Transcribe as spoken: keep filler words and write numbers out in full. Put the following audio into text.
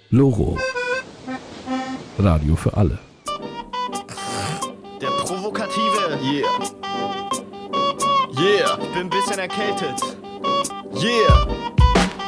Loro. Radio für alle. Der Provokative. Yeah. Yeah. Ich bin ein bisschen erkältet. Yeah.